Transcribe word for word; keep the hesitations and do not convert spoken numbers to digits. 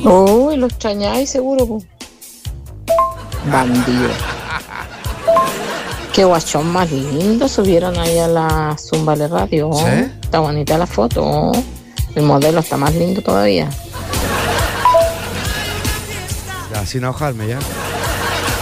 Uy, los extrañáis seguro, po. Bandido. Qué guachón más lindo subieron ahí a la Zumba de Radio. ¿Sí? Está bonita la foto. El modelo está más lindo todavía. Ya, sin enojarme, ya.